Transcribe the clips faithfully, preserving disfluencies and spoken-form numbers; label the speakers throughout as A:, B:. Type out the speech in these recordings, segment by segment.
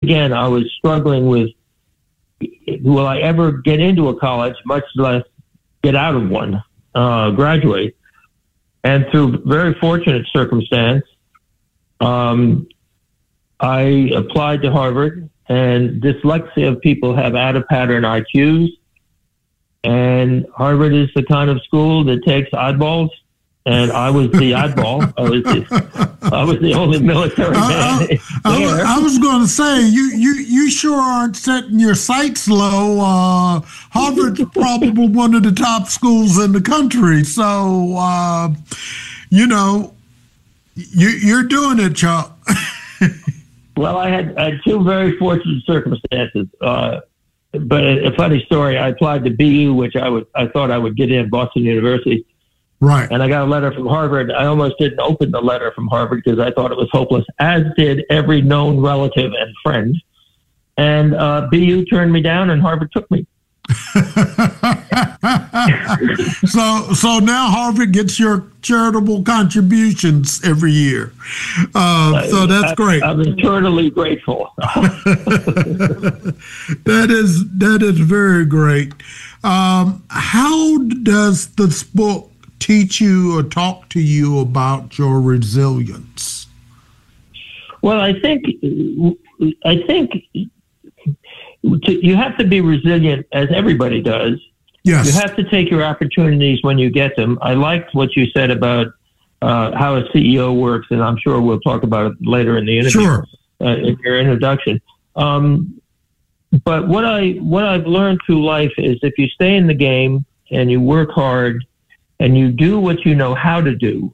A: again, I was struggling with, will I ever get into a college, much less get out of one, uh, graduate? And through very fortunate circumstance, um, I applied to Harvard, and dyslexia people have out-of-pattern I Qs, and Harvard is the kind of school that takes oddballs, and I was the oddball. I was the, I was the only military man
B: I, I, I, was, I was going to say, you, you, you sure aren't setting your sights low. Uh, Harvard's probably one of the top schools in the country, so, uh, you know, you, you're doing it, Chuck.
A: Well, I had, I had two very fortunate circumstances. Uh, but a, a funny story, I applied to B U, which I would, I thought I would get in, Boston University.
B: Right.
A: And I got a letter from Harvard. I almost didn't open the letter from Harvard because I thought it was hopeless, as did every known relative and friend. And uh, B U turned me down, and Harvard took me.
B: so, so now Harvard gets your charitable contributions every year. Uh, so that's
A: I,
B: great.
A: I'm eternally grateful.
B: that is that is very great. Um, how does this book teach you or talk to you about your resilience?
A: Well, I think I think. You have to be resilient, as everybody does.
B: Yes.
A: You have to take your opportunities when you get them. I liked what you said about uh, how a C E O works, and I'm sure we'll talk about it later in the interview,
B: sure.
A: uh, in your introduction. Um, but what I what I've learned through life is if you stay in the game and you work hard and you do what you know how to do,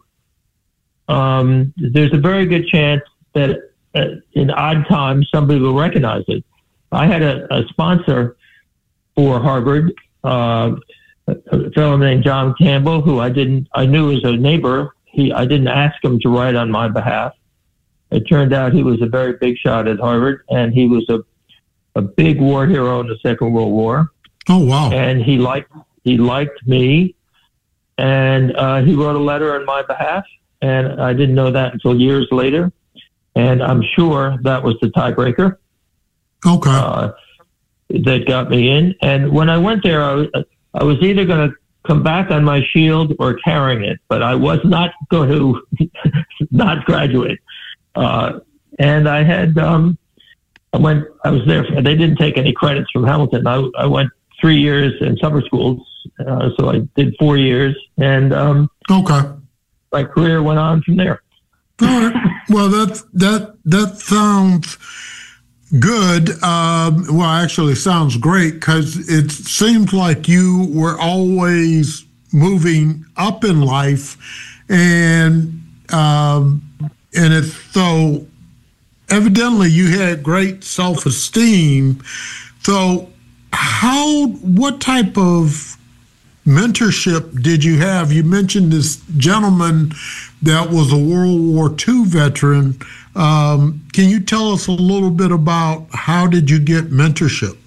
A: um, there's a very good chance that uh, in odd times somebody will recognize it. I had a, a sponsor for Harvard, uh, a fellow named John Campbell, who I didn't, I knew as a neighbor. He, I didn't ask him to write on my behalf. It turned out he was a very big shot at Harvard, and he was a, a big war hero in the Second World War.
B: Oh, wow.
A: And he liked, he liked me, and uh, he wrote a letter on my behalf, and I didn't know that until years later. And I'm sure that was the tiebreaker.
B: Okay.
A: Uh, that got me in. And when I went there, I was, I was either going to come back on my shield or carrying it, but I was not going to not graduate. Uh, and I had, um, I went, I was there, for, they didn't take any credits from Hamilton. I, I went three years in summer schools. Uh, so I did four years, and um,
B: okay.
A: my career went on from there.
B: All right. Well, that, that, that sounds good. Um, well, actually sounds great, because it seems like you were always moving up in life, and um, and it's so evidently you had great self-esteem. So how, what type of mentorship did you have? You mentioned this gentleman that was a World War Two veteran. Um, can you tell us a little bit about how did you get mentorship?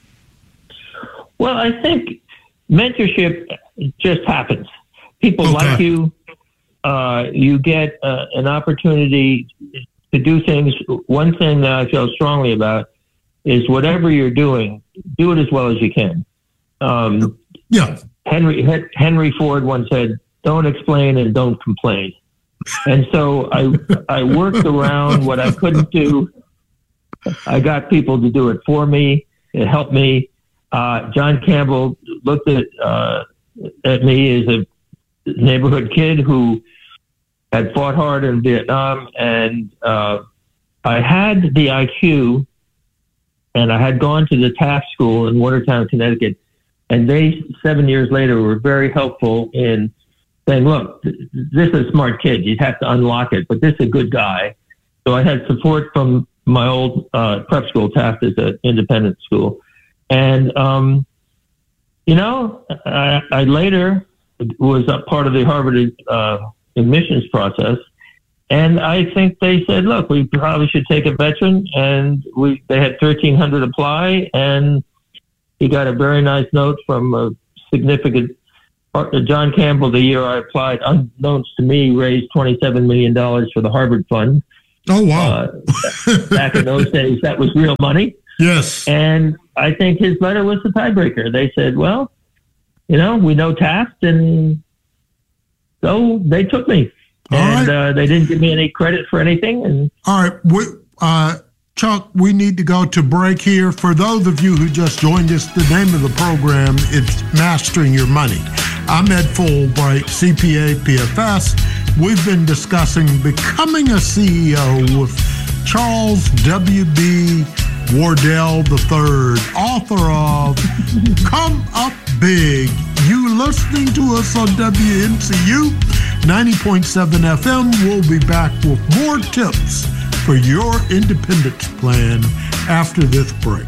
A: Well, I think mentorship just happens. People
B: Okay.
A: like you. Uh, you get uh, an opportunity to do things. One thing that I feel strongly about is whatever you're doing, do it as well as you can. Um,
B: Yeah.
A: Henry Henry Ford once said, "Don't explain and don't complain." And so I I worked around what I couldn't do. I got people to do it for me. It helped me. Uh, John Campbell looked at uh, at me as a neighborhood kid who had fought hard in Vietnam, and uh, I had the I Q, and I had gone to the Taft School in Watertown, Connecticut. And they, seven years later, were very helpful in saying, look, this is a smart kid. You'd have to unlock it, but this is a good guy. So I had support from my old uh, prep school. Taft is an independent school. And, um, you know, I, I later was a part of the Harvard uh, admissions process. And I think they said, look, we probably should take a veteran. And we they had thirteen hundred apply, and he got a very nice note from a significant John Campbell. The year I applied, unbeknownst to me, raised twenty-seven million dollars for the Harvard Fund.
B: Oh, wow.
A: Uh, back in those days, that was real money.
B: Yes.
A: And I think his letter was the tiebreaker. They said, well, you know, we know Taft, and so they took me.
B: All
A: and
B: right.
A: uh, they didn't give me any credit for anything. And
B: All right. We, uh, Chuck, we need to go to break here. For those of you who just joined us, the name of the program is Mastering Your Money. I'm Ed Fulbright, C P A, P F S. We've been discussing becoming a C E O with Charles W B. Wardell the third, author of Come Up Big. You listening to us on W N C U ninety point seven F M. We'll be back with more tips for your independence plan after this break.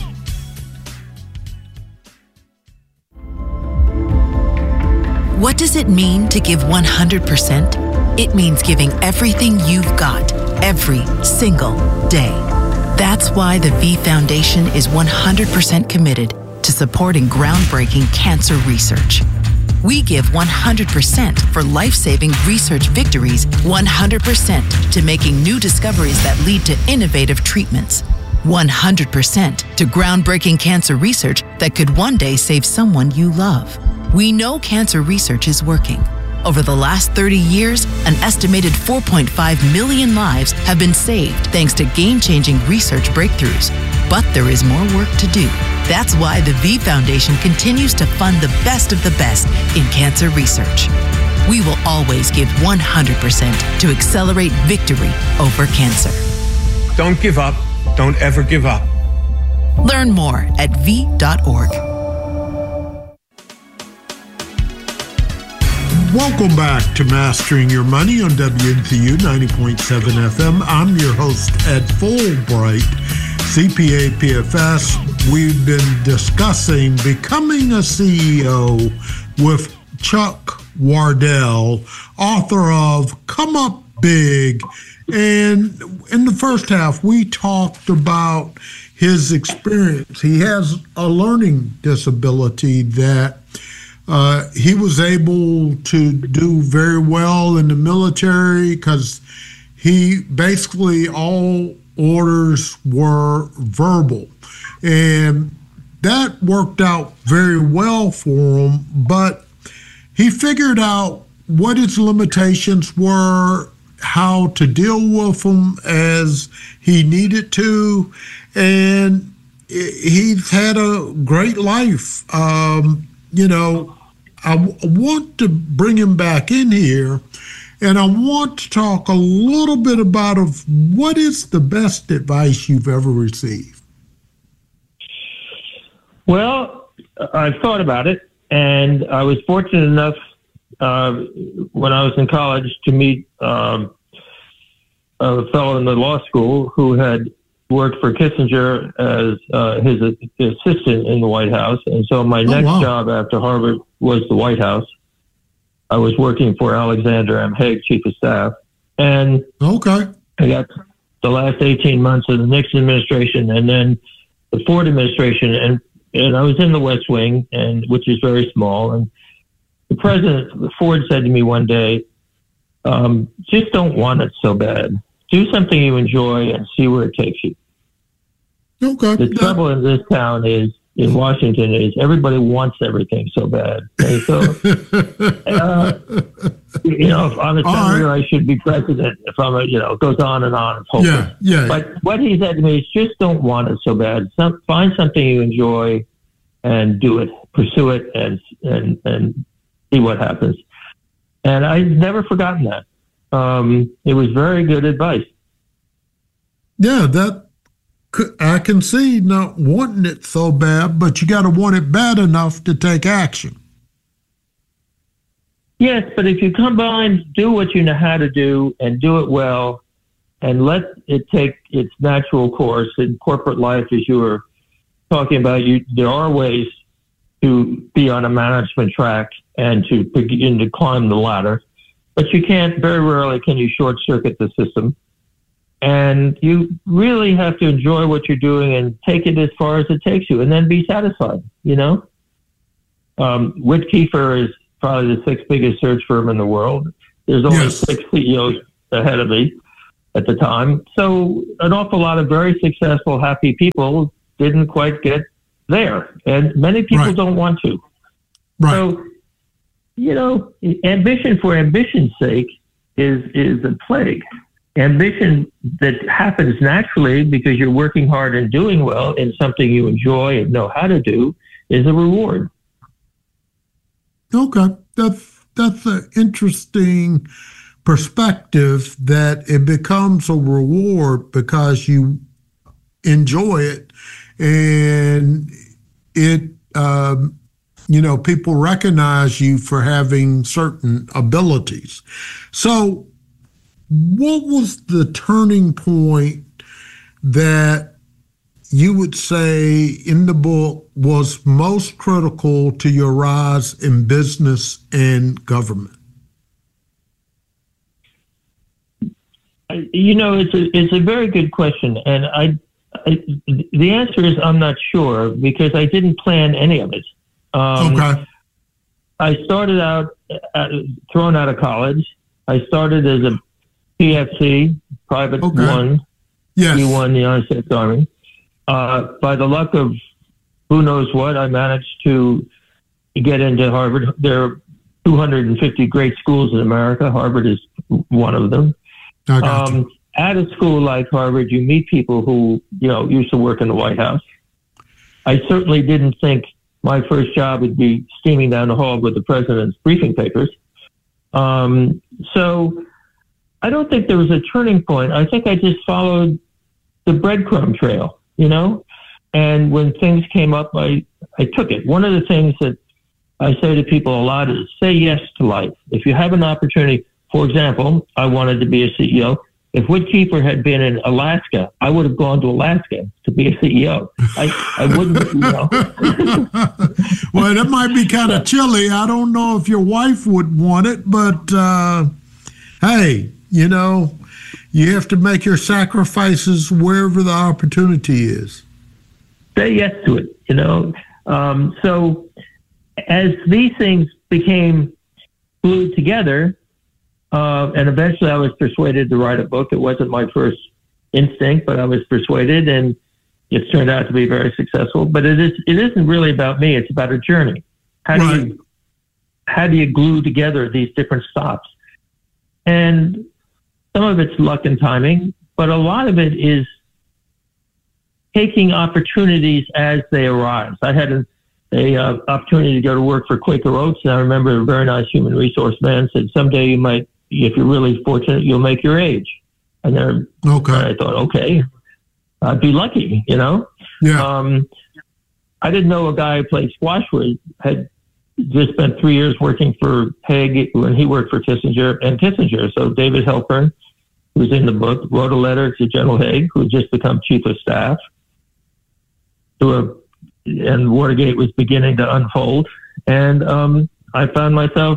C: What does it mean to give one hundred percent? It means giving everything you've got every single day. That's why the V Foundation is one hundred percent committed to supporting groundbreaking cancer research. We give one hundred percent for life-saving research victories, one hundred percent to making new discoveries that lead to innovative treatments, one hundred percent to groundbreaking cancer research that could one day save someone you love. We know cancer research is working. Over the last thirty years, an estimated four point five million lives have been saved thanks to game-changing research breakthroughs. But there is more work to do. That's why the V Foundation continues to fund the best of the best in cancer research. We will always give one hundred percent to accelerate victory over cancer.
D: Don't give up. Don't ever give up.
C: Learn more at v dot org.
B: Welcome back to Mastering Your Money on W N C U ninety point seven F M. I'm your host, Ed Fulbright, C P A, P F S. We've been discussing becoming a C E O with Chuck Wardell, author of Come Up Big. And in the first half, we talked about his experience. He has a learning disability that Uh, he was able to do very well in the military because he basically all orders were verbal. And that worked out very well for him, but he figured out what his limitations were, how to deal with them as he needed to, and he's had a great life. Um, You know, I w- want to bring him back in here, and I want to talk a little bit about of what is the best advice you've ever received.
A: Well, I've thought about it, and I was fortunate enough uh, when I was in college to meet um, a fellow in the law school who had worked for Kissinger as uh, his assistant in the White House. And so my
B: oh,
A: next
B: wow.
A: job after Harvard was the White House. I was working for Alexander M. Haig, Chief of Staff. And
B: okay.
A: I got the last eighteen months of the Nixon administration and then the Ford administration. And, and I was in the West Wing, and which is very small. And the president, Ford, said to me one day, um, just don't want it so bad. Do something you enjoy and see where it takes you.
B: Okay.
A: The trouble in this town is, in Washington, is everybody wants everything so bad. And so, uh, you know, if I'm a senator, right. I should be president. If I'm a, you know, it goes on and on. It's hopeless.
B: Yeah, yeah.
A: But what he said to me is, just don't want it so bad. Some, find something you enjoy and do it. Pursue it and and and see what happens. And I've never forgotten that. Um, it was very good advice.
B: Yeah, that I can see not wanting it so bad, but you got to want it bad enough to take action.
A: Yes, but if you combine do what you know how to do and do it well and let it take its natural course in corporate life, as you were talking about, you there are ways to be on a management track and to begin to climb the ladder. But you can't, very rarely can you short circuit the system. And you really have to enjoy what you're doing and take it as far as it takes you and then be satisfied, you know? Um, Whit Kiefer is probably the sixth biggest search firm in the world. There's only
B: yes.
A: six C E Os ahead of me. at the time. So an awful lot of very successful, happy people didn't quite get there. And many people
B: right.
A: don't want to.
B: Right.
A: So, you know, ambition for ambition's sake is, is a plague. Ambition that happens naturally because you're working hard and doing well in something you enjoy and know how to do is a reward.
B: Okay. That's, that's an interesting perspective, that it becomes a reward because you enjoy it, and it, um, you know, people recognize you for having certain abilities. So what was the turning point that you would say in the book was most critical to your rise in business and government?
A: You know, it's a, it's a very good question. And I, I, the answer is I'm not sure, because I didn't plan any of it. Um,
B: okay.
A: I started out, uh, thrown out of college. I started as a P F C, Private
B: okay.
A: One,
B: yes.
A: P one, the United States Army. Uh, by the luck of who knows what, I managed to get into Harvard. There are two hundred fifty great schools in America. Harvard is one of them.
B: I got
A: Um,
B: you.
A: at a school like Harvard, you meet people who, you know, used to work in the White House. I certainly didn't think my first job would be steaming down the hall with the president's briefing papers. Um, so I don't think there was a turning point. I think I just followed the breadcrumb trail, you know, and when things came up, I, I took it. One of the things that I say to people a lot is say yes to life. If you have an opportunity, for example, I wanted to be a C E O. If Woodkeeper had been in Alaska, I would have gone to Alaska to be a C E O. I, I wouldn't, you know.
B: Well, it might be kind of chilly. I don't know if your wife would want it, but uh, hey, you know, you have to make your sacrifices wherever the opportunity is.
A: Say yes to it, you know. Um, so as these things became glued together, Uh, and eventually I was persuaded to write a book. It wasn't my first instinct, but I was persuaded, and it's turned out to be very successful. But it is, it isn't really about me. It's about a journey. How do
B: right.
A: you, how do you glue together these different stops? And some of it's luck and timing, but a lot of it is taking opportunities as they arise. I had an a uh, opportunity to go to work for Quaker Oats, and I remember a very nice human resource man said, someday you might, if you're really fortunate, you'll make your age. And then
B: okay.
A: I thought, okay, I'd be lucky, you know?
B: Yeah.
A: Um, I didn't know a guy who played squash with had just spent three years working for Haig when he worked for Kissinger and Kissinger. So David Halpern, who's in the book, wrote a letter to General Haig, who had just become chief of staff, to a, and Watergate was beginning to unfold. And um, I found myself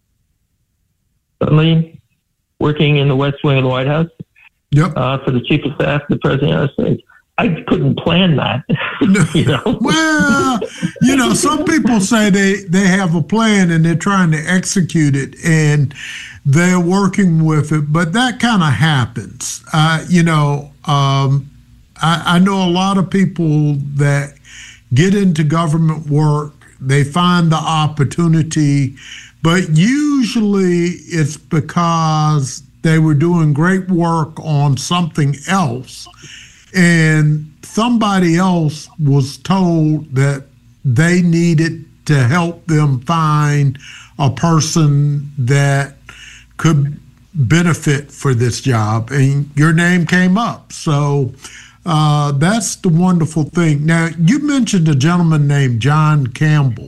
A: suddenly working in the West Wing of the White House
B: yep.
A: uh, for the Chief of Staff of the President of the United States. I couldn't plan that. you know?
B: Well, you know, some people say they, they have a plan and they're trying to execute it and they're working with it, but that kind of happens. Uh, you know, um, I, I know a lot of people that get into government work, they find the opportunity, but usually it's because they were doing great work on something else, and somebody else was told that they needed to help them find a person that could benefit for this job, and your name came up. So uh, that's the wonderful thing. Now, you mentioned a gentleman named John Campbell.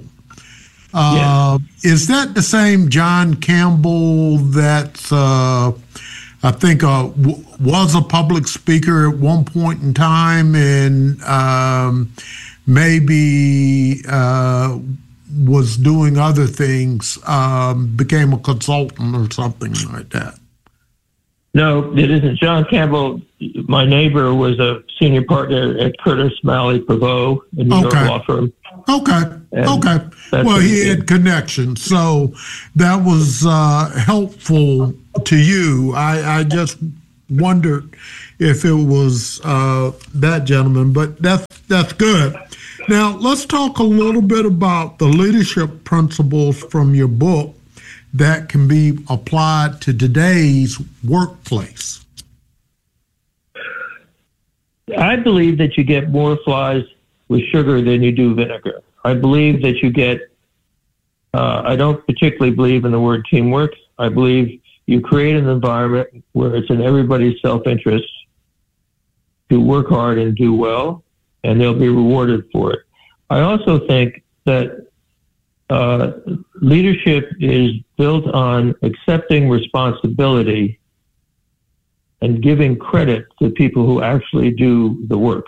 B: Uh, yeah. Is that the same John Campbell that uh, I think uh, w- was a public speaker at one point in time and um, maybe uh, was doing other things, um, became a consultant or something like that?
A: No, it isn't. John Campbell, my neighbor, was a senior partner at Curtis Malley Prevost, a New
B: okay.
A: York law firm.
B: Okay.
A: And
B: okay. Well, he had connections, so that was uh, helpful to you. I, I just wondered if it was uh, that gentleman, but that's that's good. Now let's talk a little bit about the leadership principles from your book that can be applied to today's workplace.
A: I believe that you get more flies with sugar than you do vinegar. I believe that you get, uh, I don't particularly believe in the word teamwork. I believe you create an environment where it's in everybody's self-interest to work hard and do well, and they'll be rewarded for it. I also think that uh, leadership is built on accepting responsibility and giving credit to people who actually do the work.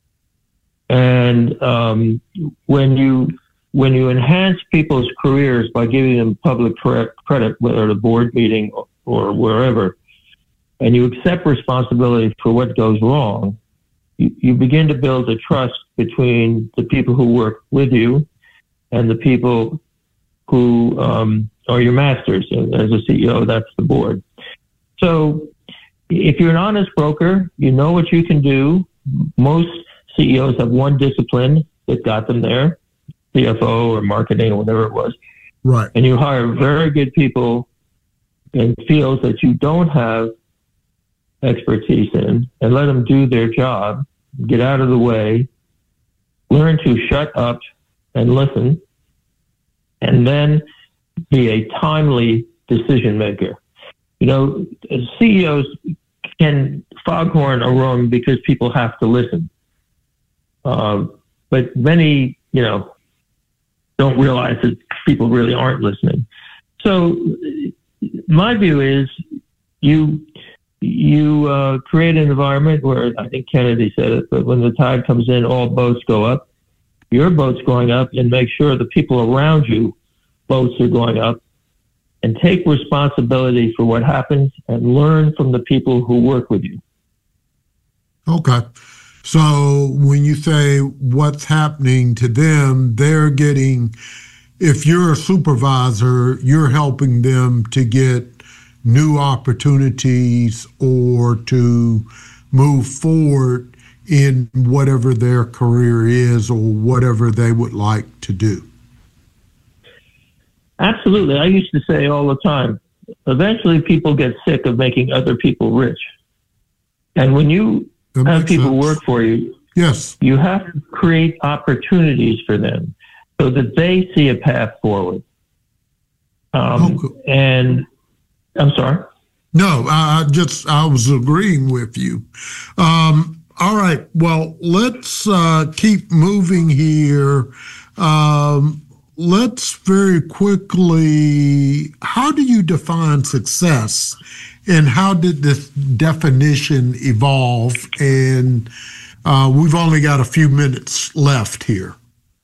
A: And um, when you when you enhance people's careers by giving them public credit, whether at a board meeting or wherever, and you accept responsibility for what goes wrong, you, you begin to build a trust between the people who work with you and the people who um, are your masters. And as a C E O, that's the board. So if you're an honest broker, you know what you can do. Most C E Os have one discipline that got them there, C F O or marketing or whatever it was.
B: Right.
A: And you hire very good people in fields that you don't have expertise in and let them do their job, get out of the way, learn to shut up and listen, and then be a timely decision maker. You know, C E Os can foghorn a room because people have to listen. Uh, but many, you know, don't realize that people really aren't listening. So my view is you you uh, create an environment where, I think Kennedy said it, but when the tide comes in, all boats go up. Your boat's going up, and make sure the people around you boats are going up, and take responsibility for what happens and learn from the people who work with you.
B: Okay. So when you say what's happening to them, they're getting, if you're a supervisor, you're helping them to get new opportunities or to move forward in whatever their career is or whatever they would like to do.
A: Absolutely. I used to say all the time, eventually people get sick of making other people rich. And when you
B: That
A: have
B: makes
A: people
B: sense.
A: work for you,
B: Yes.
A: you have to create opportunities for them so that they see a path forward. Um,
B: Okay.
A: And I'm sorry.
B: No, I I just, I was agreeing with you. Um, all right. Well, let's uh, keep moving here. Um, let's very quickly, how do you define success? And how did this definition evolve? And uh, we've only got a few minutes left here.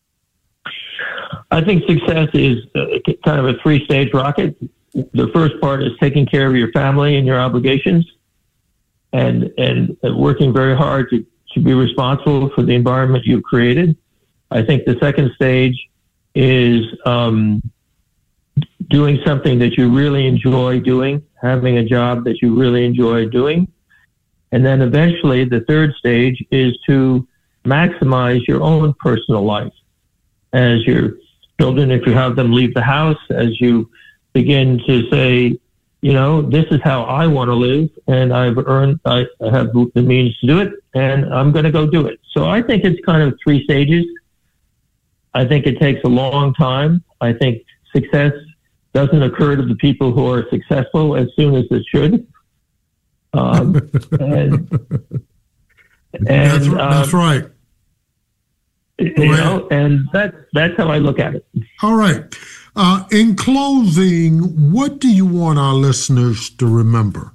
A: I think success is uh, kind of a three-stage rocket. The first part is taking care of your family and your obligations, and and working very hard to, to be responsible for the environment you've created. I think the second stage is um, doing something that you really enjoy doing, having a job that you really enjoy doing. And then eventually the third stage is to maximize your own personal life. As your children, if you have them, leave the house, as you begin to say, you know, this is how I want to live, and I've earned, I have the means to do it, and I'm going to go do it. So I think it's kind of three stages. I think it takes a long time. I think success doesn't occur to the people who are successful as soon as it should. Um, and and
B: that's, that's
A: um,
B: right.
A: You know, and that, that's how I look at it.
B: All right. Uh, in closing, what do you want our listeners to remember?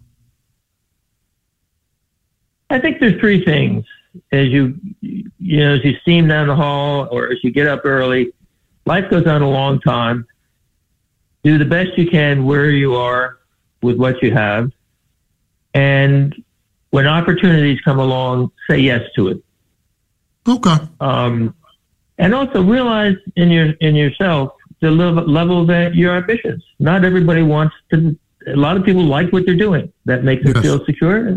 A: I think there's three things. As you, you know, as you steam down the hall or as you get up early, life goes on a long time. Do the best you can where you are with what you have. And when opportunities come along, say yes to it.
B: Okay.
A: Um, and also realize in your in yourself the level, level that your ambitions. Not everybody wants to. A lot of people like what they're doing. That makes them
B: Yes.
A: feel secure. And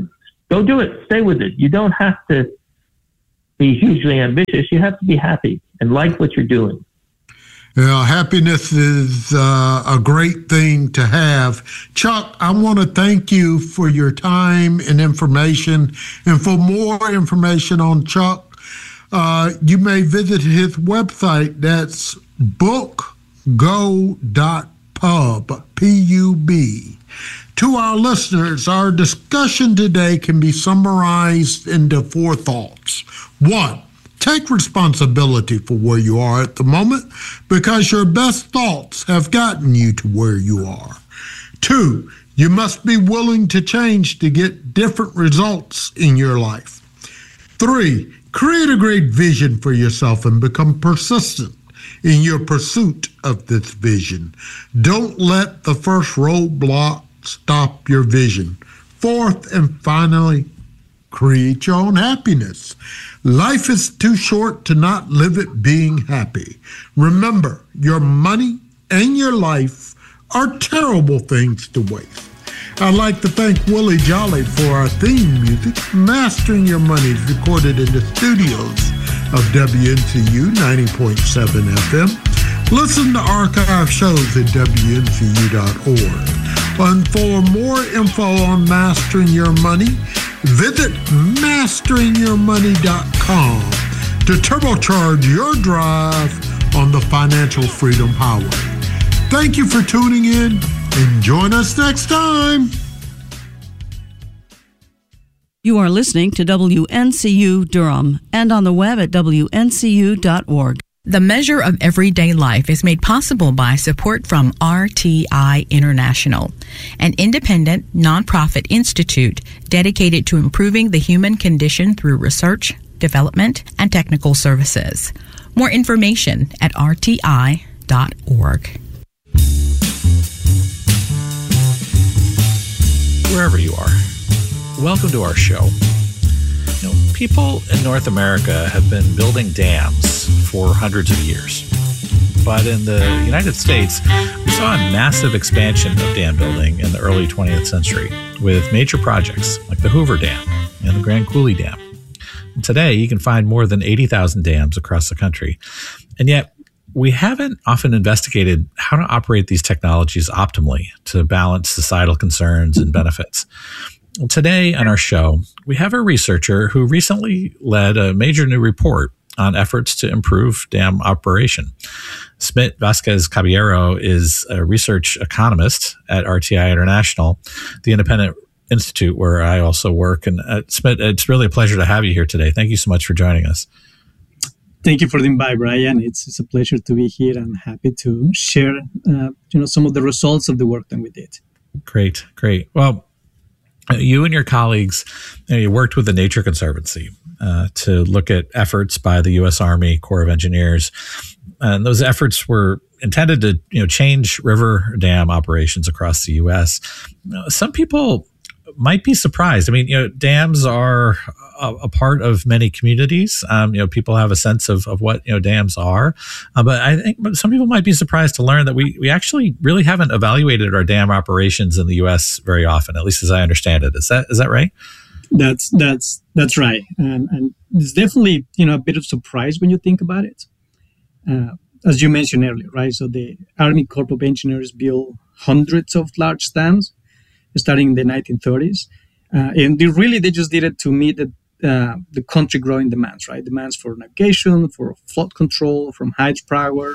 A: go do it. Stay with it. You don't have to be hugely ambitious. You have to be happy and like what you're doing.
B: Yeah, happiness is uh, a great thing to have. Chuck, I want to thank you for your time and information. And for more information on Chuck, uh, you may visit his website. That's book go dot pub, P U B. To our listeners, our discussion today can be summarized into four thoughts. One, take responsibility for where you are at the moment because your best thoughts have gotten you to where you are. Two, you must be willing to change to get different results in your life. Three, create a great vision for yourself and become persistent in your pursuit of this vision. Don't let the first roadblock stop your vision. Fourth and finally, create your own happiness. Life is too short to not live it being happy. Remember, your money and your life are terrible things to waste. I'd like to thank Willie Jolly for our theme music. Mastering Your Money is recorded in the studios of W N C U ninety point seven F M. Listen to archive shows at W N C U dot org. And for more info on Mastering Your Money, visit mastering your money dot com to turbocharge your drive on the financial freedom highway. Thank you for tuning in and join us next time.
E: You are listening to W N C U Durham and on the web at W N C U dot org.
F: The Measure of Everyday Life is made possible by support from R T I International, an independent, nonprofit institute dedicated to improving the human condition through research, development, and technical services. More information at R T I dot org.
G: Wherever you are, welcome to our show. You know, people in North America have been building dams for hundreds of years. But in the United States, we saw a massive expansion of dam building in the early twentieth century with major projects like the Hoover Dam and the Grand Coulee Dam. And today, you can find more than eighty thousand dams across the country. And yet, we haven't often investigated how to operate these technologies optimally to balance societal concerns and benefits. Today on our show, we have a researcher who recently led a major new report on efforts to improve dam operation. Smit Vasquez Caballero is a research economist at R T I International, the independent institute where I also work. And uh, Smit, it's really a pleasure to have you here today. Thank you so much for joining us.
H: Thank you for the invite, Brian. It's, it's a pleasure to be here. I'm happy to share, uh, you know, some of the results of the work that we did.
G: Great, great. Well, you and your colleagues, you know, you worked with the Nature Conservancy uh, to look at efforts by the U S Army Corps of Engineers. And those efforts were intended to, you know, change river dam operations across the U S. Some people might be surprised. I mean, you know, dams are a, a part of many communities. Um, you know, people have a sense of, of what, you know, dams are. Uh, but I think some people might be surprised to learn that we, we actually really haven't evaluated our dam operations in the U S very often, at least as I understand it. Is that, is that right?
H: That's, that's, that's right. And, and it's definitely, you know, a bit of surprise when you think about it. Uh, as you mentioned earlier, right? So the Army Corps of Engineers built hundreds of large dams starting in the nineteen thirties. Uh, and they really, they just did it to meet the, uh, the country growing demands, right? Demands for navigation, for flood control, from hydropower.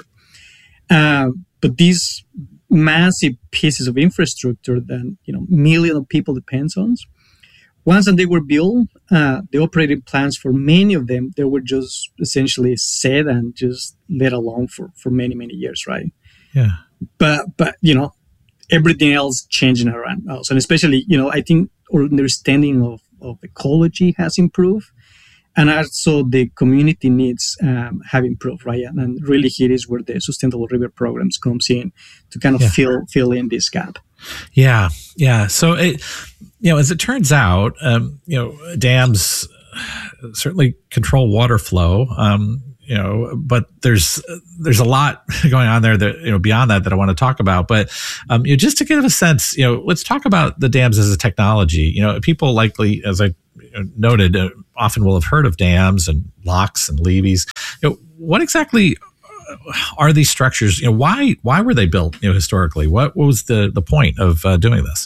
H: Uh, but these massive pieces of infrastructure that, you know, millions of people depends on, once that they were built, uh, the operating plans for many of them, they were just essentially set and just let alone for, for many, many years, right?
G: Yeah.
H: But, but you know, everything else changing around us. And especially, you know, I think our understanding of, of ecology has improved. And also the community needs um, have improved, right? And really here is where the Sustainable River Programs comes in to kind of yeah. fill fill in this gap.
G: Yeah, yeah. So, it, you know, as it turns out, um, you know, dams certainly control water flow. Um, You know, but there's there's a lot going on there that, you know, beyond that that I want to talk about. But um, you know, just to give a sense, you know, let's talk about the dams as a technology. You know, people likely, as I noted, uh, often will have heard of dams and locks and levees. You know, what exactly are these structures? You know, why why were they built? You know, historically, what, what was the the point of uh, doing this?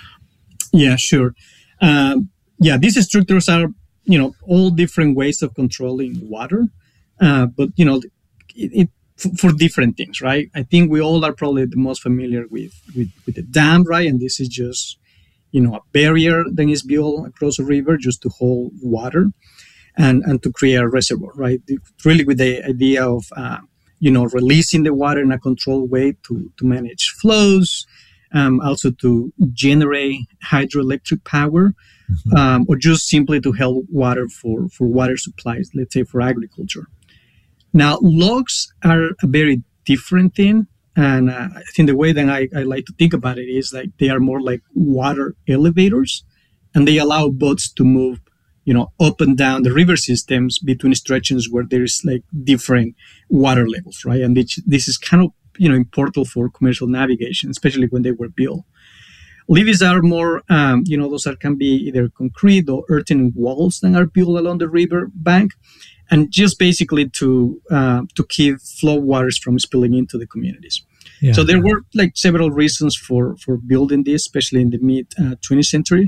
H: Yeah, sure. Um, yeah, these structures are, you know, all different ways of controlling water, uh, but you know, it, it f- for different things, right? I think we all are probably the most familiar with with, with the dam, right? And this is just, you know, a barrier that is built across a river just to hold water and and to create a reservoir, right? Really, with the idea of uh, you know, releasing the water in a controlled way to to manage flows. Um, also to generate hydroelectric power, mm-hmm. um, or just simply to help water for, for water supplies, let's say for agriculture. Now, logs are a very different thing. And uh, I think the way that I, I like to think about it is like they are more like water elevators, and they allow boats to move, you know, up and down the river systems between stretches where there's like different water levels, right? And this, this is kind of, you know, important for commercial navigation, especially when they were built. Levees are more, um, you know, those that can be either concrete or earthen walls that are built along the river bank, and just basically to uh, to keep flow waters from spilling into the communities. Yeah. So there were like several reasons for for building this, especially in the mid uh, twentieth century.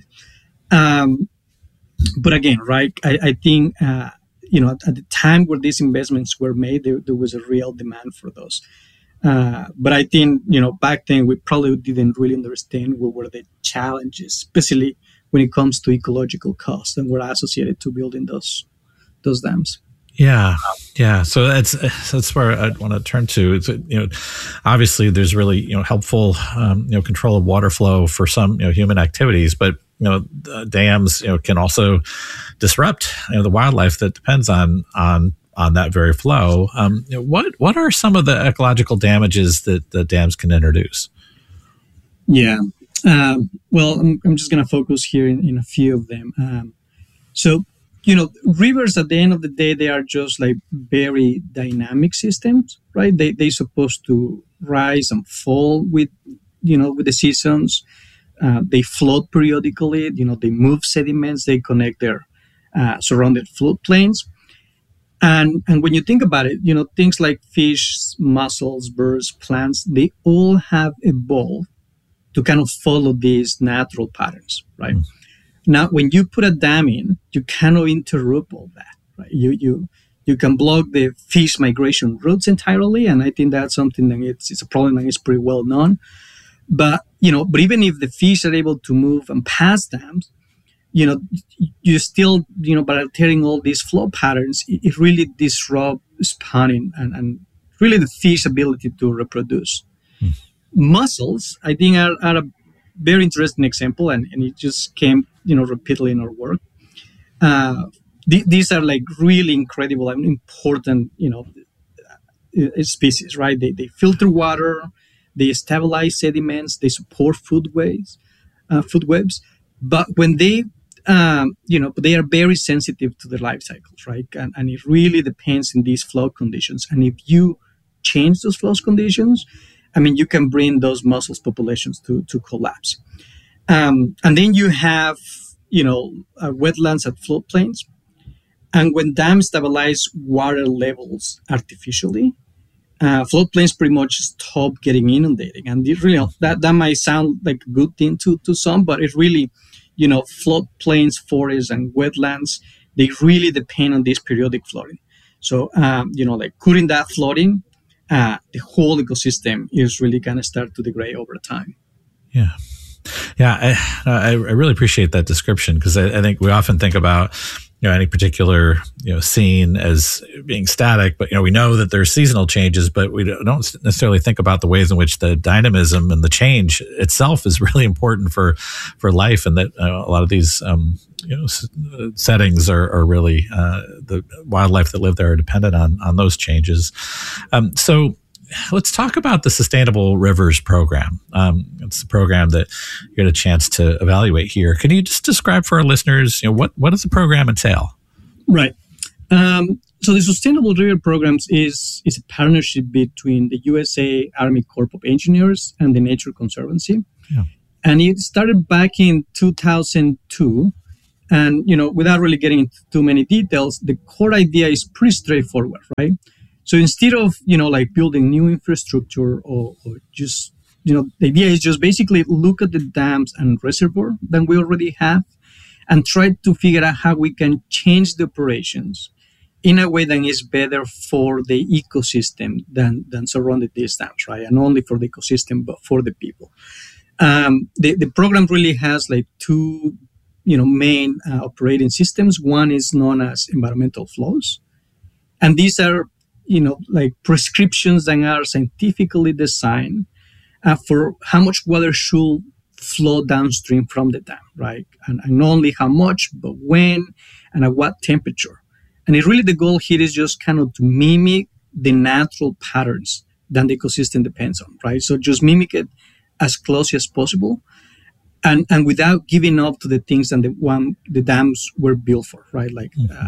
H: Um, but again, right, I, I think uh, you know, at, at the time where these investments were made, there, there was a real demand for those. Uh, but I think, you know, back then we probably didn't really understand what were the challenges, especially when it comes to ecological costs and were associated to building those those dams.
G: Yeah, yeah. So that's that's where I want to turn to. It's, you know, obviously there's really, you know, helpful um, you know, control of water flow for some, you know, human activities, but you know, the dams, you know, can also disrupt, you know, the wildlife that depends on on. on that very flow. Um, you know, what what are some of the ecological damages that the dams can introduce?
H: Yeah, um, well, I'm, I'm just going to focus here in, in a few of them. Um, so, you know, rivers at the end of the day, they are just like very dynamic systems, right? They, they're supposed to rise and fall with, you know, with the seasons. Uh, they float periodically, you know, they move sediments, they connect their uh, surrounded floodplains. And and when you think about it, you know, things like fish, mussels, birds, plants, they all have evolved to kind of follow these natural patterns, right? Mm. Now, when you put a dam in, you cannot interrupt all that, right? You you you can block the fish migration routes entirely, and I think that's something that it's, it's a problem that is pretty well known. But, you know, but even if the fish are able to move and pass dams, you know, you still, you know, by altering all these flow patterns, it, it really disrupts spawning and, and really the fish ability to reproduce. Mm. Mussels, I think, are, are a very interesting example, and, and it just came, you know, repeatedly in our work. Uh, th- these are like really incredible and important, you know, species, right? They, they filter water, they stabilize sediments, they support food waves, uh, food webs. But when they Um, you know, they are very sensitive to the life cycles, right? And, and it really depends in these flow conditions. And if you change those flow conditions, I mean, you can bring those mussels populations to, to collapse. Um, and then you have, you know, uh, wetlands at floodplains. And when dams stabilize water levels artificially, uh, floodplains pretty much stop getting inundated. And it really, that, that might sound like a good thing to, to some, but it really, you know, floodplains, forests, and wetlands, they really depend on this periodic flooding. So, um, you know, like cutting that flooding, uh, the whole ecosystem is really going to start to degrade over time.
G: Yeah. Yeah, I, I really appreciate that description, because I, I think we often think about, you know, any particular, you know, scene as being static, but, you know, we know that there's seasonal changes, but we don't necessarily think about the ways in which the dynamism and the change itself is really important for, for life, and that uh, a lot of these, um, you know, s- settings are, are really, uh, the wildlife that live there are dependent on, on those changes. Um, so, let's talk about the Sustainable Rivers Program. Um, it's the program that you get a chance to evaluate here. Can you just describe for our listeners, you know, what, what does the program entail?
H: Right. Um, so the Sustainable River Programs is, is a partnership between the U S A Army Corps of Engineers and the Nature Conservancy. Yeah. And it started back in two thousand two. And, you know, without really getting into too many details, the core idea is pretty straightforward, right? So instead of, you know, like building new infrastructure or, or just, you know, the idea is just basically look at the dams and reservoir that we already have and try to figure out how we can change the operations in a way that is better for the ecosystem than, than surrounding these dams, right? And only for the ecosystem, but for the people. Um, the, the program really has like two, you know, main uh, operating systems. One is known as environmental flows. And these are, you know, like prescriptions that are scientifically designed uh, for how much water should flow downstream from the dam, right? And, and not only how much, but when and at what temperature. And it really, the goal here is just kind of to mimic the natural patterns that the ecosystem depends on, right? So just mimic it as closely as possible, and and without giving up to the things that the one the dams were built for, right? Like uh,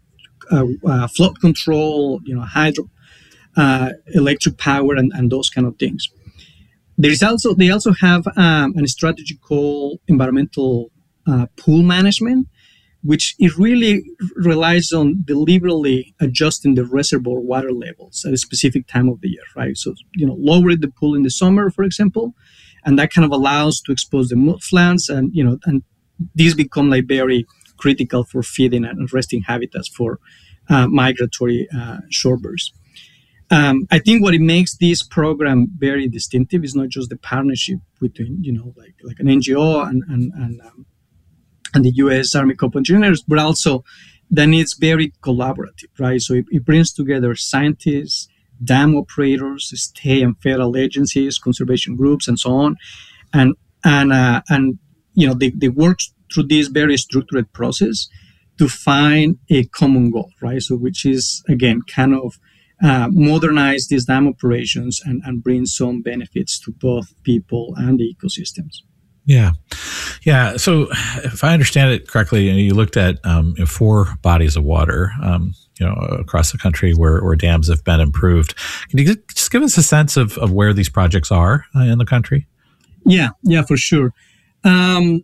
H: uh, uh, flood control, you know, hydro, uh, electric power, and, and those kind of things. There is also they also have um, a strategy called environmental uh, pool management, which it really relies on deliberately adjusting the reservoir water levels at a specific time of the year, right? So, you know, lower the pool in the summer, for example, and that kind of allows to expose the mudflats, and, you know, and these become like very critical for feeding and resting habitats for uh, migratory uh, shorebirds. Um, I think what it makes this program very distinctive is not just the partnership between, you know, like like an N G O and and and um, and the U S Army Corps of Engineers, but also then it's very collaborative, right? So it, it brings together scientists, dam operators, state and federal agencies, conservation groups, and so on, and and uh, and you know they, they work through this very structured process to find a common goal, right? So which is again kind of uh, modernize these dam operations and, and bring some benefits to both people and the ecosystems.
G: Yeah. Yeah. So if I understand it correctly, you know, you looked at um, you know, four bodies of water, um, you know, across the country where, where dams have been improved. Can you just give us a sense of, of where these projects are uh, in the country?
H: Yeah. Yeah, for sure. Um,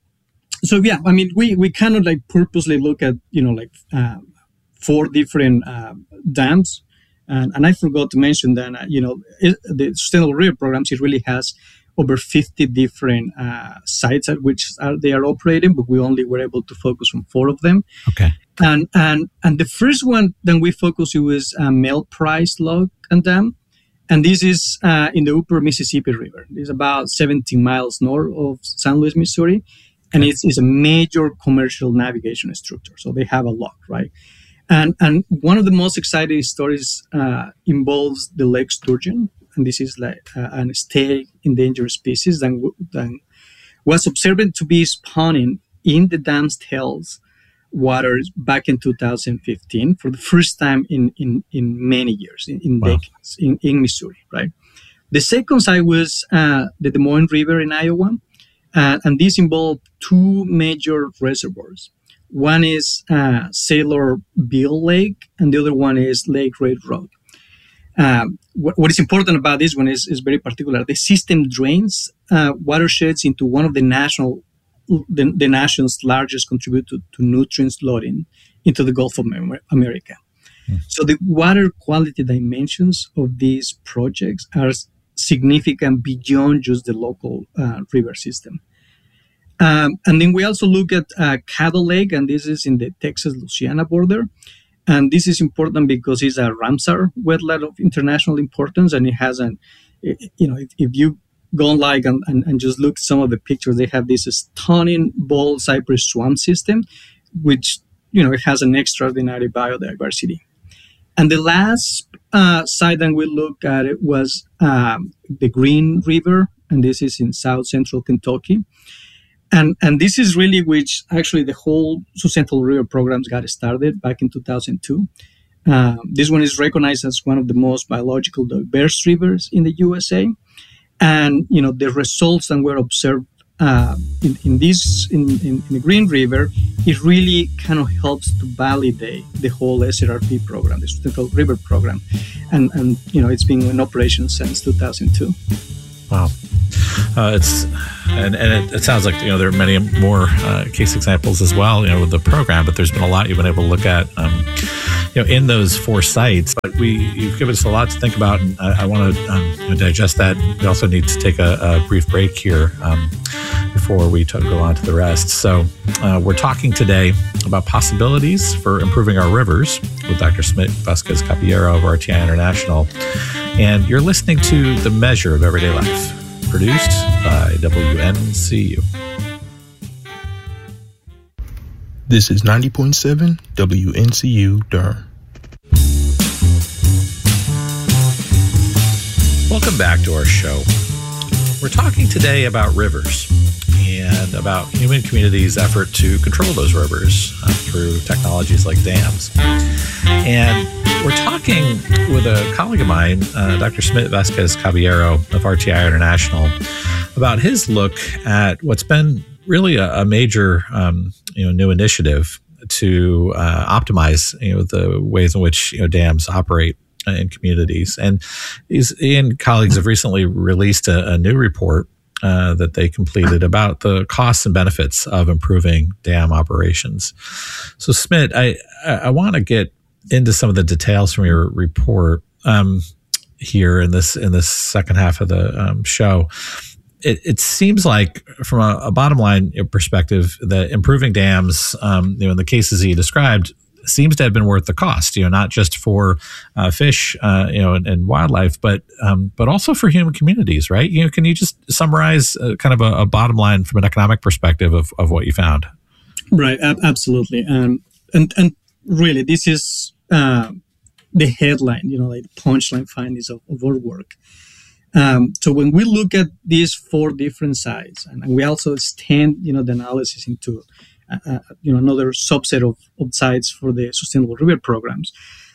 H: so, yeah, I mean, we, we kind of like purposely look at, you know, like uh, four different uh, dams. And, and I forgot to mention that, uh, you know, it, the Sustainable River Programs, it really has over fifty different uh, sites at which are, they are operating, but we only were able to focus on four of them.
G: Okay.
H: And and and the first one that we focused on was uh, Mel Price Lock and Dam, and this is uh, in the Upper Mississippi River. It's about seventeen miles north of Saint Louis, Missouri, and it's, it's a major commercial navigation structure. So they have a lock, right? And and one of the most exciting stories uh, involves the lake sturgeon. And this is like uh, an state endangered species that, w- that was observed to be spawning in the dam's tails waters back in two thousand fifteen for the first time in, in, in many years, in, in wow. decades, in, in Missouri, right? The second site was uh, the Des Moines River in Iowa, uh, and this involved two major reservoirs. One is uh, Sailor Bill Lake, and the other one is Lake Railroad. Um, what, what is important about this one is, is very particular. The system drains uh, watersheds into one of the national, the, the nation's largest contributor to, to nutrients loading into the Gulf of America. Mm. So the water quality dimensions of these projects are significant beyond just the local uh, river system. Um, and then we also look at uh, Caddo Lake, and this is in the Texas-Louisiana border. And this is important because it's a Ramsar wetland of international importance, and it has an, you know, if, if you go online and, and, and just look at some of the pictures, they have this stunning bald cypress swamp system, which, you know, it has an extraordinary biodiversity. And the last uh, site that we looked at it was um, the Green River, and this is in south central Kentucky. And and this is really which actually the whole Sustainable River programs got started back in two thousand two. Um, this one is recognized as one of the most biological diverse rivers in the U S A. And, you know, the results that were observed uh, in, in this, in, in, in the Green River, it really kind of helps to validate the whole S R R P program, the Sustainable River program. And, and, you know, it's been in operation since two thousand two.
G: Wow. uh, it's and, and it, it sounds like, you know, there are many more uh, case examples as well, you know, with the program, but there's been a lot you've been able to look at, um, you know, in those four sites. But we, you've given us a lot to think about, and I, I want to um, you know, digest that. We also need to take a, a brief break here um, before we t- go on to the rest. So uh, we're talking today about possibilities for improving our rivers with Doctor Smit Vasquez Caballero of R T I International. And you're listening to The Measure of Everyday Life, produced by W N C U.
I: This is ninety point seven W N C U Durham.
G: Welcome back to our show. We're talking today about rivers and about human communities' effort to control those rivers uh, through technologies like dams. And we're talking with a colleague of mine, uh, Doctor Smit Vasquez Caballero of R T I International, about his look at what's been really a, a major um, you know, new initiative to uh, optimize, you know, the ways in which, you know, dams operate in communities. And he's, he and colleagues have recently released a, a new report uh, that they completed about the costs and benefits of improving dam operations. So, Smit, I, I want to get into some of the details from your report um, here in this in this second half of the um, show. It, it seems like, from a, a bottom line perspective, that improving dams, um, you know, in the cases that you described, seems to have been worth the cost. You know, not just for uh, fish, uh, you know, and, and wildlife, but um, but also for human communities, right? You know, can you just summarize uh, kind of a, a bottom line from an economic perspective of, of what you found?
H: Right, ab- absolutely, um, and and really, this is uh, the headline, you know, like the punchline findings of, of our work. Um, so when we look at these four different sides, and, and we also extend, you know, the analysis into, uh, uh, you know, another subset of, of sites for the Sustainable River programs,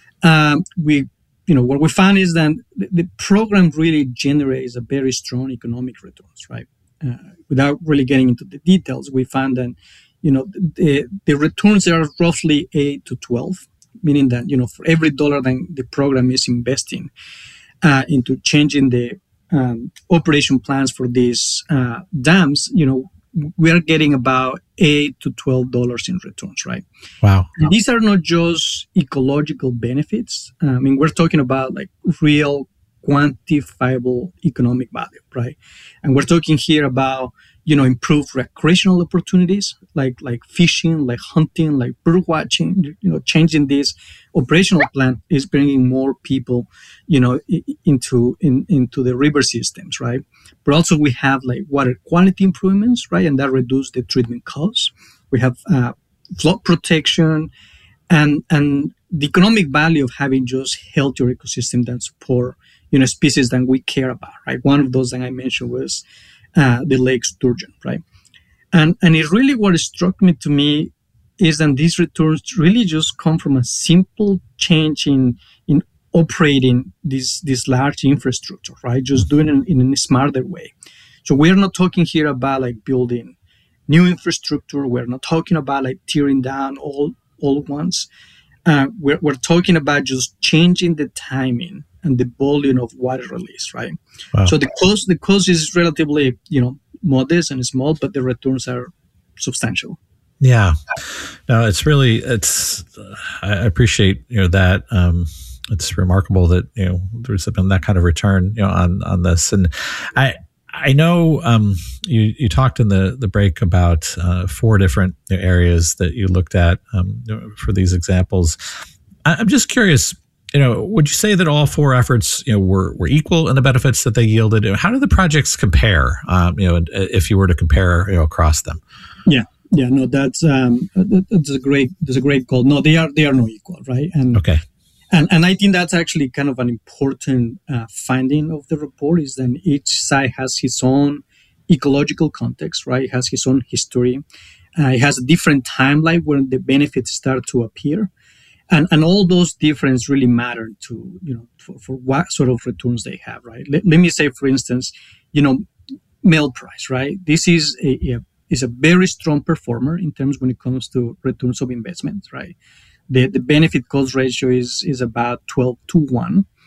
H: um, we, you know, what we found is that the, the program really generates a very strong economic returns, right? Uh, without really getting into the details, we found that, you know, the, the returns are roughly eight to twelve, meaning that, you know, for every dollar that the program is investing uh, into changing the um, operation plans for these uh, dams, you know, we are getting about eight to twelve dollars in returns, right?
G: Wow.
H: And these are not just ecological benefits. I mean, we're talking about like real quantifiable economic value, right? And we're talking here about, you know, improved recreational opportunities like like fishing, like hunting, like bird watching. You know, changing this operational plan is bringing more people, you know, into in, into the river systems, right? But also we have like water quality improvements, right, and that reduces the treatment costs. We have uh, flood protection, and and the economic value of having just healthier ecosystem that support, you know, species that we care about, right? One of those that I mentioned was uh, the lake sturgeon, right? And and it really, what struck me to me is that these returns really just come from a simple change in in operating this this large infrastructure, right? Just doing it in, in a smarter way. So we're not talking here about like building new infrastructure. We're not talking about like tearing down all old ones. Uh, we're, we're talking about just changing the timing and the volume of water release, right? Wow. So the cost, the cost is relatively, you know, modest and small, but the returns are substantial.
G: Yeah, no, it's really, it's, uh, I appreciate, you know, that, um, it's remarkable that, you know, there's been that kind of return, you know, on, on this. And I, I know um, you, you talked in the, the break about uh, four different areas that you looked at um, for these examples. I'm just curious, you know, would you say that all four efforts, you know, were, were equal in the benefits that they yielded? How do the projects compare, um, you know, if you were to compare, you know, across them?
H: Yeah, yeah, no, that's um, that's a great that's a great call. No, they are they are not equal, right? And
G: okay.
H: And and I think that's actually kind of an important uh, finding of the report, is that each site has its own ecological context, right? It has its own history. Uh, it has a different timeline when the benefits start to appear. And and all those differences really matter to, you know, for, for what sort of returns they have, right? Let, let me say, for instance, you know, milk price, right? This is a, a is a very strong performer in terms when it comes to returns of investment, right? The the benefit cost ratio is is about twelve to one.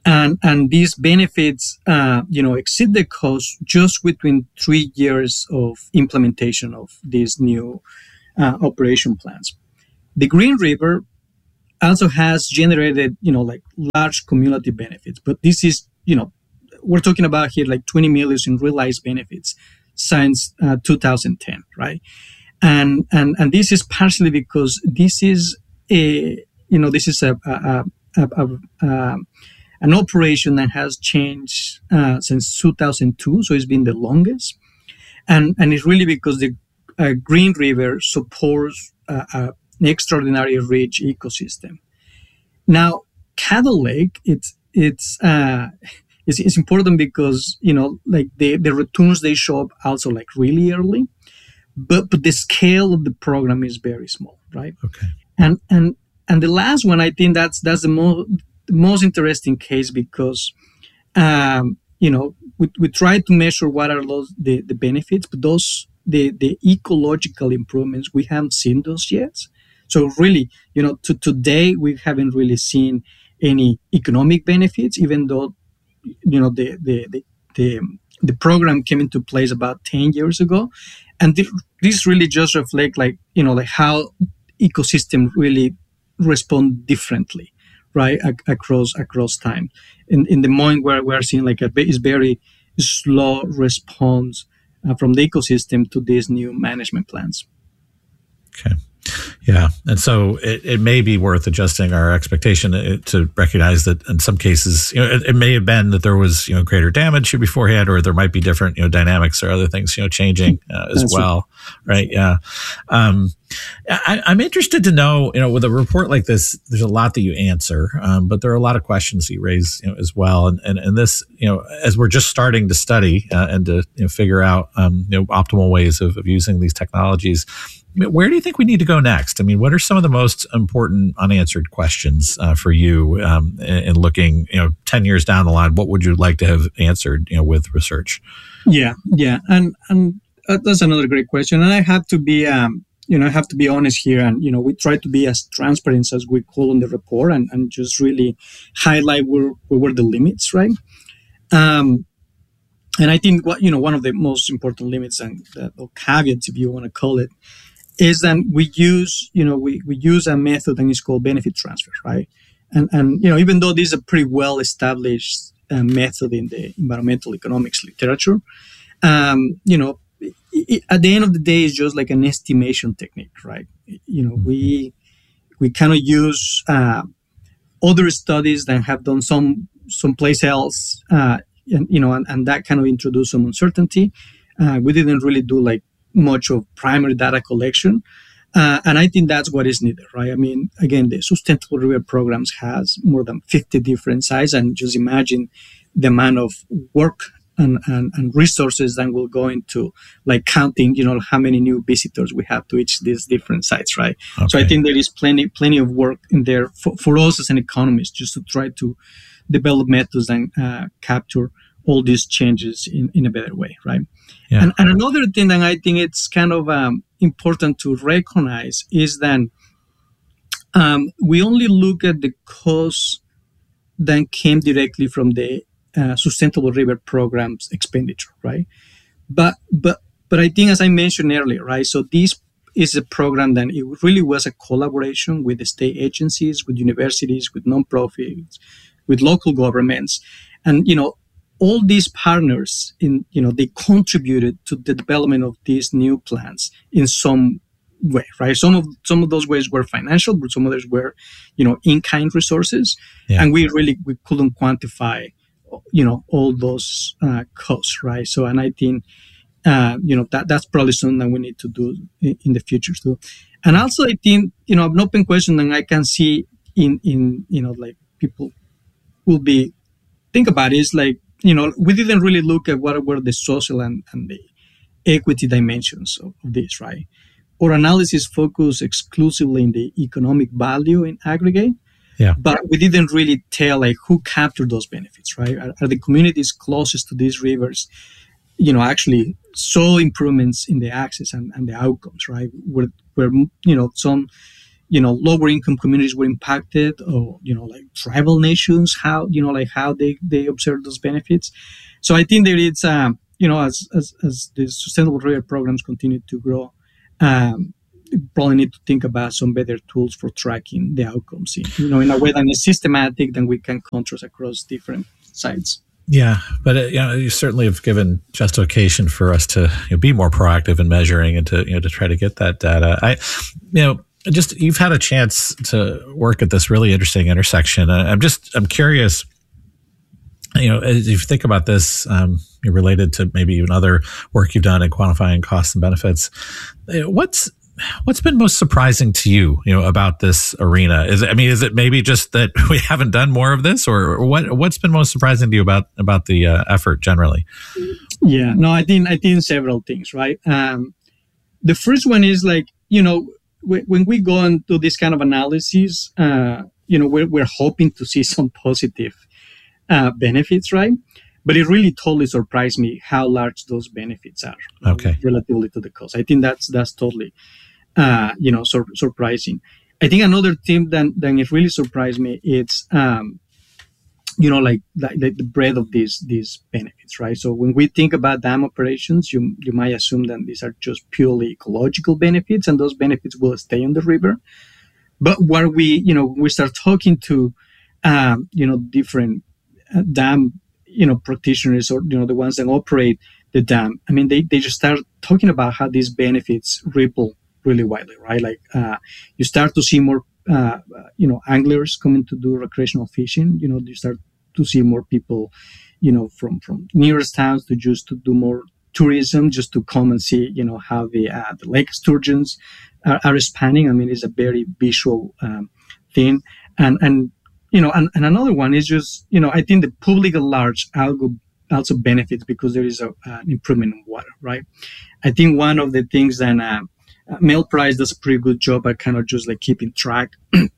H: And and these benefits, uh, you know, exceed the cost just within three years of implementation of these new uh, operation plans. The Green River also has generated, you know, like large community benefits, but this is, you know, we're talking about here like twenty million in realized benefits since uh, two thousand ten, right? And and and this is partially because this is a, you know, this is a a, a, a, a an operation that has changed uh, since two thousand two, so it's been the longest, and and it's really because the uh, Green River supports uh, uh, an extraordinary rich ecosystem. Now, Caddo Lake, it's it's uh, it's, it's important because, you know, like the the returns they show up also like really early, but but the scale of the program is very small, right?
G: Okay.
H: And and and the last one, I think that's that's the most most interesting case because, um, you know, we, we try to measure what are those the, the benefits, but those the the ecological improvements, we haven't seen those yet. So really, you know, to today we haven't really seen any economic benefits, even though, you know, the the the the, the program came into place about ten years ago, and this, this really just reflect like, you know, like how ecosystems really respond differently, right, a- across across time. In in the moment where we're seeing like a is very slow response uh, from the ecosystem to these new management plans.
G: Okay. Yeah. And so it, it may be worth adjusting our expectation to recognize that in some cases, you know, it, it may have been that there was, you know, greater damage beforehand, or there might be different, you know, dynamics or other things, you know, changing uh, as That's well. Right. right. Yeah. Um, I, I'm interested to know, you know, with a report like this, there's a lot that you answer, um, but there are a lot of questions you raise, you know, as well. And, and, and this, you know, as we're just starting to study uh, and to, you know, figure out, um, you know, optimal ways of, of using these technologies, where do you think we need to go next? I mean, what are some of the most important unanswered questions uh, for you um, in, in looking, you know, ten years down the line? What would you like to have answered, you know, with research?
H: Yeah, yeah, and and that's another great question. And I have to be, um, you know, I have to be honest here, and you know, we try to be as transparent as we could in the report, and, and just really highlight where where were the limits, right? Um, and I think what you know, one of the most important limits and uh, or caveats, if you want to call it, is that we use, you know, we, we use a method that is called benefit transfer, right? And, and you know, even though this is a pretty well-established uh, method in the environmental economics literature, um, you know, it, it, at the end of the day, it's just like an estimation technique, right? You know, we we kind of use uh, other studies that have done some someplace else, uh, and you know, and, and that kind of introduced some uncertainty. Uh, we didn't really do like much of primary data collection. Uh, and I think that's what is needed, right? I mean, again, the Sustainable River Programs has more than fifty different sites, and just imagine the amount of work and, and, and resources that will go into like counting, you know, how many new visitors we have to each of these different sites, right? Okay. So I think there is plenty, plenty of work in there for, for us as an economist, just to try to develop methods and uh, capture all these changes in, in a better way, right? Yeah. And, and another thing that I think it's kind of um, important to recognize is that um, we only look at the costs that came directly from the uh, Sustainable River Program's expenditure, right? But but but I think, as I mentioned earlier, right? So this is a program that it really was a collaboration with the state agencies, with universities, with nonprofits, with local governments, and you know. All these partners, in you know, they contributed to the development of these new plans in some way, right? Some of some of those ways were financial, but some others were, you know, in-kind resources, yeah. And we really we couldn't quantify, you know, all those uh, costs, right? So, and I think, uh, you know, that that's probably something that we need to do in, in the future too. And also, I think, you know, an open question that I can see in in you know, like people will be think about is like. You know, we didn't really look at what were the social and, and the equity dimensions of, of this, right? Our analysis focused exclusively in the economic value in aggregate, yeah. But we didn't really tell like who captured those benefits, right? Are, are the communities closest to these rivers, you know, actually saw improvements in the access and, and the outcomes, right? Where, where you know, some you know, lower income communities were impacted, or, you know, like tribal nations, how, you know, like how they, they observe those benefits. So I think that it's, um, you know, as, as, as the sustainable river programs continue to grow, um, we probably need to think about some better tools for tracking the outcomes, in, you know, in a way that is systematic, that we can contrast across different sites.
G: Yeah, but uh, you know, you certainly have given justification for us to, you know, be more proactive in measuring and to, you know, to try to get that data. I, you know, just you've had a chance to work at this really interesting intersection. I'm just I'm curious, you know, as you think about this, um, you're related to maybe even other work you've done in quantifying costs and benefits. What's What's been most surprising to you, you know, about this arena? Is it, I mean, is it maybe just that we haven't done more of this, or what? What's been most surprising to you about about the uh, effort generally?
H: Yeah, no, I think I think several things, right? Um, the first one is like, you know, w- when we go into this kind of analysis, uh, you know, we're we're hoping to see some positive uh, benefits, right? But it really totally surprised me how large those benefits are,
G: okay,
H: relatively to the cost. I think that's that's totally, uh, you know, sur- surprising. I think another thing that that it really surprised me, it's, um, you know, like, like, like the breadth of these these benefits, right? So when we think about dam operations, you you might assume that these are just purely ecological benefits, and those benefits will stay on the river. But where we, you know, we start talking to, um, you know, different uh, dam, you know, practitioners, or, you know, the ones that operate the dam, I mean, they, they just start talking about how these benefits ripple really widely, right? Like, uh, you start to see more, uh, you know, anglers coming to do recreational fishing. You know, you start to see more people, you know, from, from nearest towns to just to do more tourism, just to come and see, you know, how the, uh, the lake sturgeons are, are expanding. I mean, it's a very visual um, thing. And, and, You know, and, and another one is just, you know, I think the public at large also benefits because there is a, an improvement in water, right? I think one of the things that uh, MailPrice does a pretty good job at kind of just like keeping track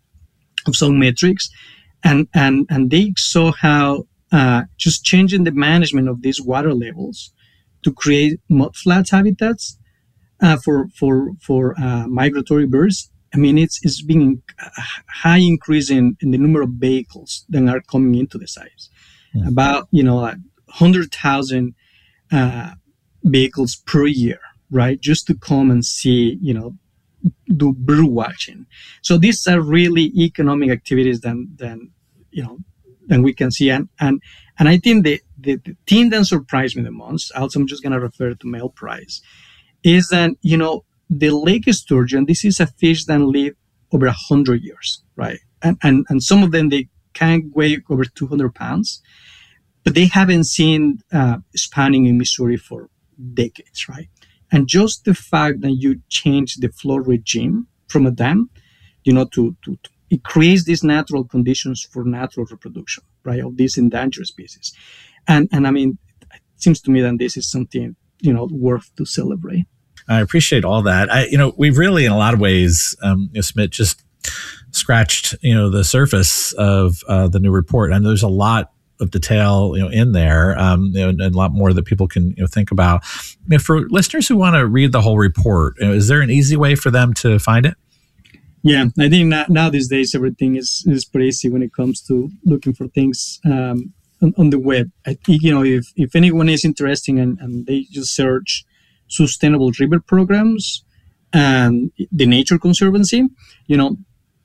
H: of some metrics. And, and, and they saw how uh, just changing the management of these water levels to create mudflats habitats uh, for, for, for uh, migratory birds. I mean, it's it's been a high increase in, in the number of vehicles that are coming into the sites. Yeah. About, you know, like one hundred thousand uh, vehicles per year, right? Just to come and see, you know, do bird watching. So these are really economic activities that, that you know, that we can see. And and, and I think the, the, the thing that surprised me the most, also I'm just going to refer to MailPrice, is that, you know, the lake sturgeon, this is a fish that live over one hundred years, right? And, and and some of them, they can weigh over two hundred pounds, but they haven't seen uh, spawning in Missouri for decades, right? And just the fact that you change the flow regime from a dam, you know, to, to, to it creates these natural conditions for natural reproduction, right, of these endangered species. And, and I mean, it seems to me that this is something, you know, worth to celebrate.
G: I appreciate all that. I, you know, we've really, in a lot of ways, um, you know, Smit, just scratched, you know, the surface of uh, the new report, and there's a lot of detail, you know, in there, um, you know, and a lot more that people can, you know, think about. I mean, for listeners who want to read the whole report, you know, is there an easy way for them to find it?
H: Yeah, I think now, now these days everything is is pretty easy when it comes to looking for things um, on, on the web. I think, you know, if if anyone is interested and, and they just search Sustainable River Programs and the Nature Conservancy, you know,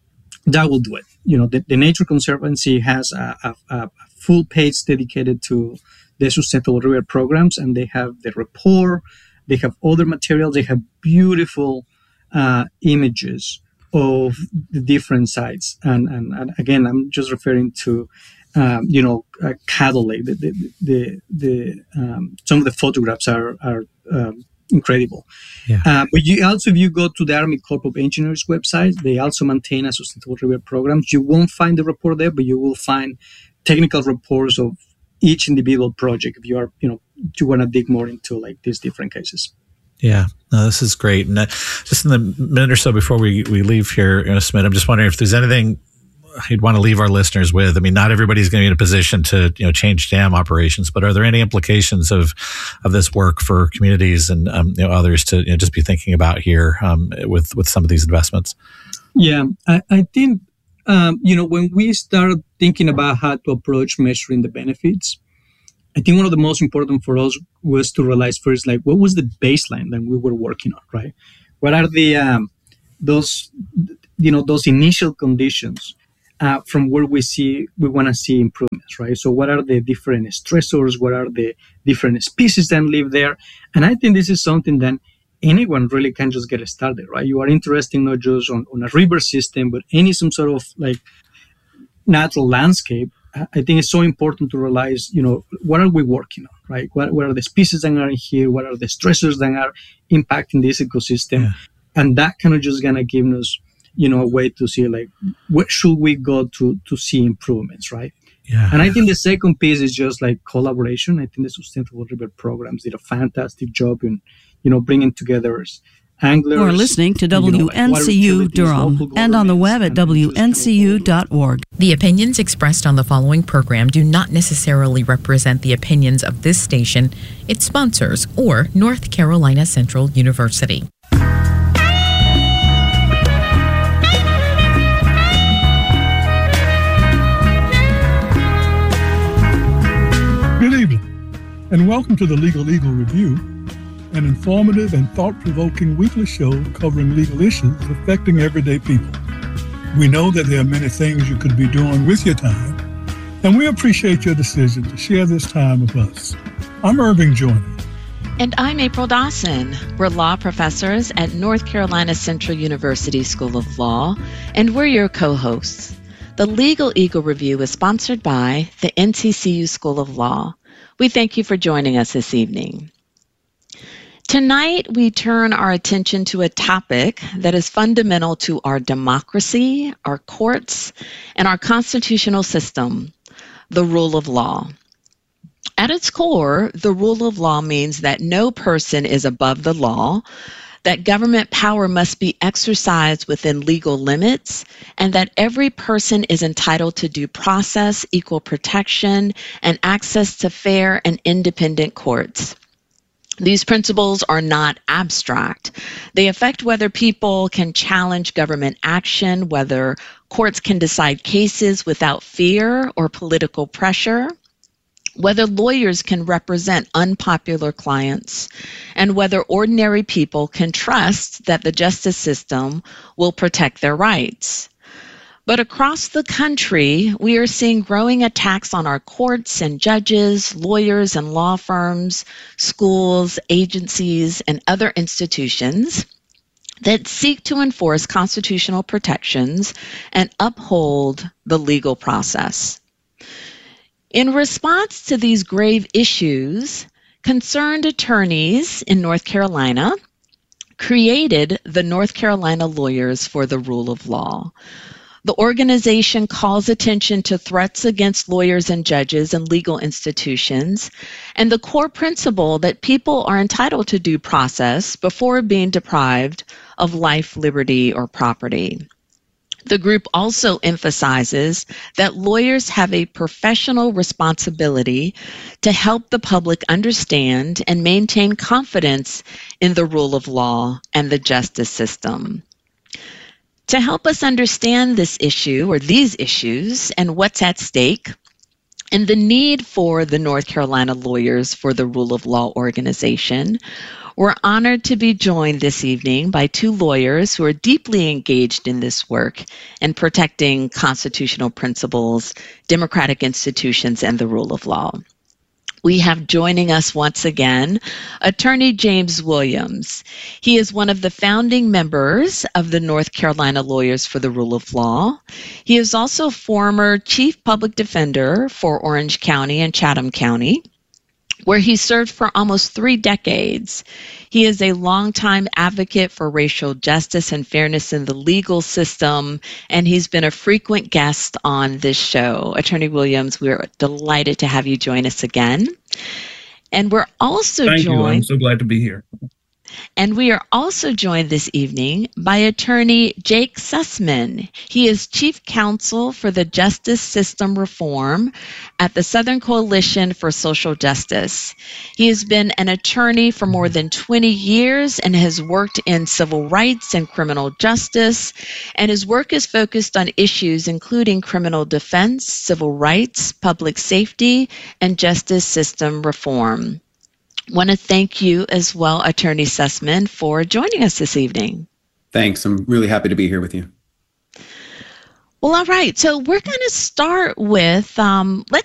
H: that will do it. You know, the, the Nature Conservancy has a, a, a full page dedicated to the Sustainable River Programs, and they have the report, they have other materials, they have beautiful uh, images of the different sites. And, and, and again, I'm just referring to, um, you know, uh, cattle lake. The, the, the, the, um, some of the photographs are, are um, incredible.
G: Yeah.
H: Uh, but you also, if you go to the Army Corps of Engineers website, they also maintain a Sustainable River Program. You won't find the report there, but you will find technical reports of each individual project if you are, you know, you want to dig more into like these different cases.
G: Yeah, no, this is great. And uh, just in the minute or so before we, we leave here, you know, Smit, I'm just wondering if there's anything you'd want to leave our listeners with. I mean, not everybody's going to be in a position to, you know, change dam operations, but are there any implications of of this work for communities and um, you know, others to, you know, just be thinking about here um, with with some of these investments?
H: Yeah, I, I think, um, you know, when we started thinking about how to approach measuring the benefits, I think one of the most important for us was to realize first, like, what was the baseline that we were working on, right? What are the, um, those, you know, those initial conditions uh, from where we see, we want to see improvements, right? So what are the different stressors? What are the different species that live there? And I think this is something that anyone really can just get started, right? You are interested not just on, on a river system, but any some sort of like natural landscape. I think it's so important to realize, you know, what are we working on, right? What, what are the species that are in here? What are the stressors that are impacting this ecosystem? Yeah. And that kind of just gonna give us, you know, a way to see like, what should we go to to see improvements, right?
G: Yeah.
H: And I think the second piece is just like collaboration. I think the Sustainable River programs did a fantastic job in, you know, bringing together anglers.
E: You're listening to W N C U you know, like Durham and on the web at W N C U dot org.
F: The opinions expressed on the following program do not necessarily represent the opinions of this station, its sponsors, or North Carolina Central University.
J: Good evening, and welcome to the Legal Eagle Review, an informative and thought-provoking weekly show covering legal issues affecting everyday people. We know that there are many things you could be doing with your time, and we appreciate your decision to share this time with us. I'm Irving Joyner.
K: And I'm April Dawson. We're law professors at North Carolina Central University School of Law, and we're your co-hosts. The Legal Eagle Review is sponsored by the N C C U School of Law. We thank you for joining us this evening. Tonight, we turn our attention to a topic that is fundamental to our democracy, our courts, and our constitutional system, the rule of law. At its core, the rule of law means that no person is above the law, that government power must be exercised within legal limits, and that every person is entitled to due process, equal protection, and access to fair and independent courts. These principles are not abstract. They affect whether people can challenge government action, whether courts can decide cases without fear or political pressure, whether lawyers can represent unpopular clients, and whether ordinary people can trust that the justice system will protect their rights. But across the country, we are seeing growing attacks on our courts and judges, lawyers and law firms, schools, agencies, and other institutions that seek to enforce constitutional protections and uphold the legal process. In response to these grave issues, concerned attorneys in North Carolina created the North Carolina Lawyers for the Rule of Law. The organization calls attention to threats against lawyers and judges and legal institutions, and the core principle that people are entitled to due process before being deprived of life, liberty, or property. The group also emphasizes that lawyers have a professional responsibility to help the public understand and maintain confidence in the rule of law and the justice system. To help us understand this issue or these issues and what's at stake, and the need for the North Carolina Lawyers for the Rule of Law organization, we're honored to be joined this evening by two lawyers who are deeply engaged in this work in protecting constitutional principles, democratic institutions, and the rule of law. We have joining us once again, Attorney James Williams. He is one of the founding members of the North Carolina Lawyers for the Rule of Law. He is also former Chief Public Defender for Orange County and Chatham County, where he served for almost three decades. He is a longtime advocate for racial justice and fairness in the legal system, and he's been a frequent guest on this show. Attorney Williams, we're delighted to have you join us again. And we're also
L: Thank
K: joined...
L: you. I'm so glad to be here.
K: And we are also joined this evening by attorney Jake Sussman. He is Chief Counsel for the Justice System Reform at the Southern Coalition for Social Justice. He has been an attorney for more than twenty years and has worked in civil rights and criminal justice, and his work is focused on issues including criminal defense, civil rights, public safety, and justice system reform. Want to thank you as well, Attorney Sussman, for joining us this evening.
L: Thanks. I'm really happy to be here with you.
K: Well, all right. So we're going to start with, um, let's